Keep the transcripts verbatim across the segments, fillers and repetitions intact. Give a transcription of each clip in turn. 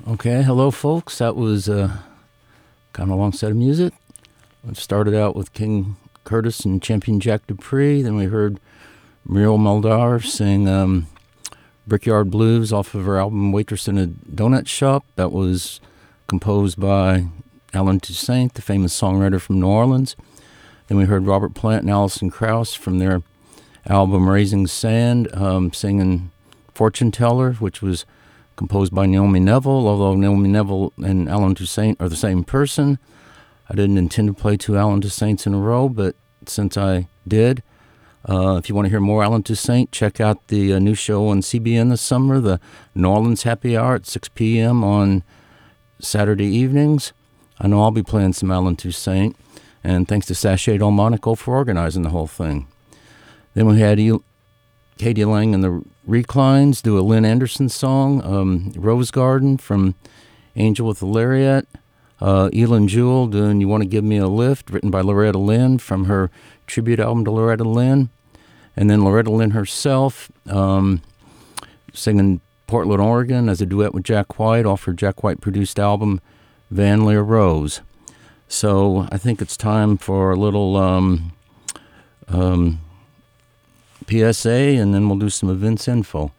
Okay, hello folks. That was uh, kind of a long set of music. We started out with King Curtis and Champion Jack Dupree. Then we heard Muriel Muldaur sing um, Brickyard Blues off of her album Waitress in a Donut Shop. That was composed by Allen Toussaint, the famous songwriter from New Orleans. Then we heard Robert Plant and Alison Krauss from their album Raising Sand um, singing Fortune Teller, which was composed by Naomi Neville, although Naomi Neville and Allen Toussaint are the same person. I didn't intend to play two Allen Toussaints in a row, but since I did, uh, if you want to hear more Allen Toussaint, check out the uh, new show on C B N this summer, the New Orleans Happy Hour at six p.m. on Saturday evenings. I know I'll be playing some Allen Toussaint, and thanks to Sachet Delmonico for organizing the whole thing. Then we had El- Katie Lang and the Reclines do a Lynn Anderson song, um, Rose Garden from Angel with the Lariat. Uh, Elin Jewell doing You Want to Give Me a Lift, written by Loretta Lynn from her tribute album to Loretta Lynn. And then Loretta Lynn herself um, singing Portland, Oregon as a duet with Jack White off her Jack White produced album Van Lear Rose. So I think it's time for a little um, um, P S A, and then we'll do some events info.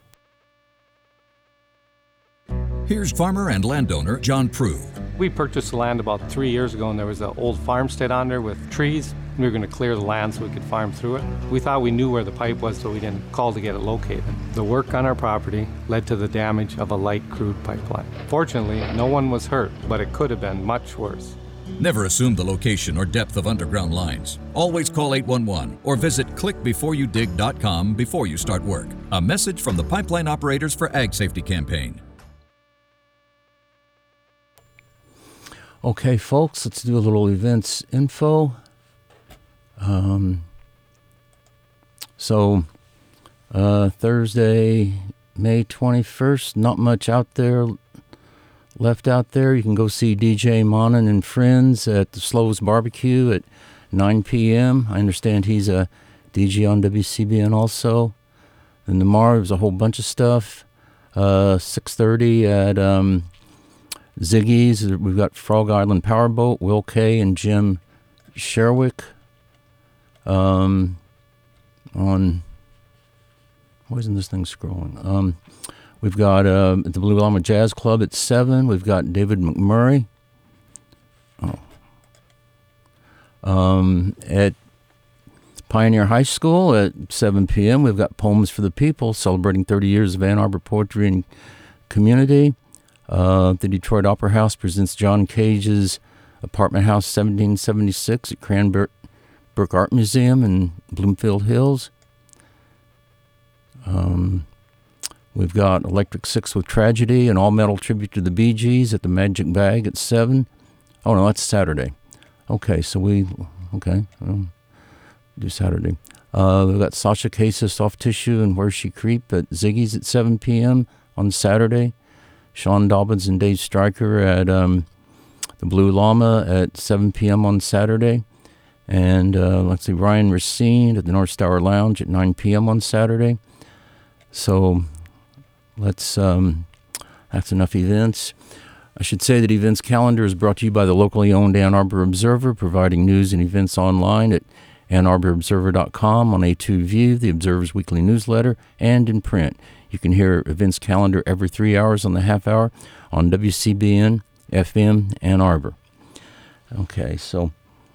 Here's farmer and landowner John Prue. We purchased the land about three years ago, and there was an old farmstead on there with trees. We were going to clear the land so we could farm through it. We thought we knew where the pipe was, so we didn't call to get it located. The work on our property led to the damage of a light crude pipeline. Fortunately, no one was hurt, but it could have been much worse. Never assume the location or depth of underground lines. Always call eight one one or visit click before you dig dot com before you start work. A message from the Pipeline Operators for Ag Safety Campaign. Okay, folks, let's do a little events info. Um, so, uh, Thursday, May twenty-first, not much out there left out there. You can go see D J Monin and Friends at the Slows Barbecue at nine p.m. I understand he's a D J on W C B N also. And tomorrow there's a whole bunch of stuff. Uh, six thirty at um, Ziggy's. We've got Frog Island Powerboat, Will Kay and Jim Sherwick. Um, on, why isn't this thing scrolling? Um, We've got uh, at the Blue Llama Jazz Club at seven. We've got David McMurray. Oh. Um, at Pioneer High School at seven p.m. We've got Poems for the People, celebrating thirty years of Ann Arbor poetry and community. Uh, the Detroit Opera House presents John Cage's Apartment House seventeen seventy-six at Cranbrook Art Museum in Bloomfield Hills. Um... We've got Electric Six with Tragedy, an all-metal tribute to the Bee Gees at the Magic Bag at seven. Oh, no, that's Saturday. Okay, so we, okay, um, do Saturday. Uh, we've got Sasha Casey, Soft Tissue, and Where She Creep at Ziggy's at seven p.m. on Saturday. Sean Dobbins and Dave Stryker at um, the Blue Llama at seven p.m. on Saturday. And uh, let's see, Ryan Racine at the North Star Lounge at nine p.m. on Saturday. So let's, um, that's enough events. I should say that Events Calendar is brought to you by the locally owned Ann Arbor Observer, providing news and events online at ann arbor observer dot com, on A two View, the Observer's weekly newsletter, and in print. You can hear Events Calendar every three hours on the half hour on W C B N F M Ann Arbor. Okay, so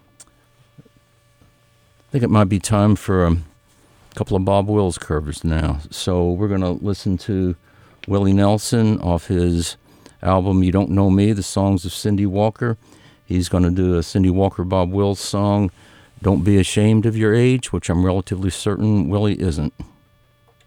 I think it might be time for a couple of Bob Wills covers now. So we're going to listen to Willie Nelson off his album You Don't Know Me, the songs of Cindy Walker. He's going to do a Cindy Walker Bob Wills song, Don't Be Ashamed of Your Age, which I'm relatively certain Willie isn't.